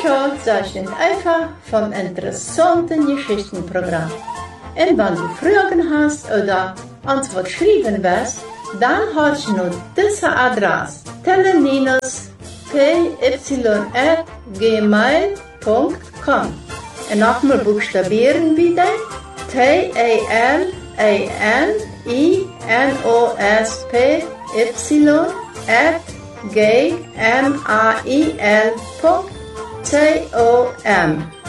Ciao zeichnet einfach vom interessanten Geschichtenprogramm. Und wenn du Fragen hast oder Antwort schreiben willst, dann hast du noch diese Adresse: teleninus@gmail.com. Und nochmal buchstabieren wieder: TALANINOSPY@gmail.com.